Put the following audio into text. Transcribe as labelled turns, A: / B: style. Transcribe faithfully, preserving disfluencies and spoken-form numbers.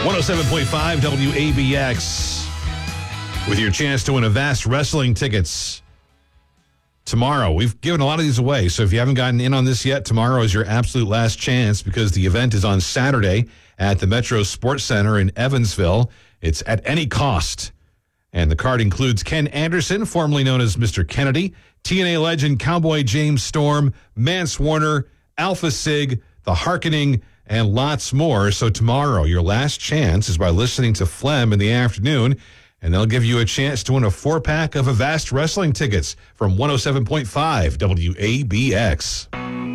A: one oh seven point five W A B X with your chance to win Avast Wrestling tickets tomorrow. We've given a lot of these away, so if you haven't gotten in on this yet, tomorrow is your absolute last chance because the event is on Saturday at the Metro Sports Center in Evansville. It's at any cost. And the card includes Ken Anderson, formerly known as Mister Kennedy, T N A legend Cowboy James Storm, Mance Warner, Alpha Sig, The Harkening, and lots more. So tomorrow, your last chance is by listening to Phlegm in the afternoon, and they'll give you a chance to win a four-pack of Avast Wrestling tickets from one oh seven point five W A B X.